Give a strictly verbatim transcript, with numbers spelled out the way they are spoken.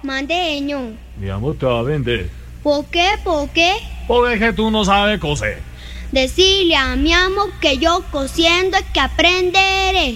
Mandeño. Mi amor, te va a vender. ¿Por qué? ¿Por qué? Porque es que tú no sabes coser. Decirle a mi amo que yo cosiendo es que aprenderé.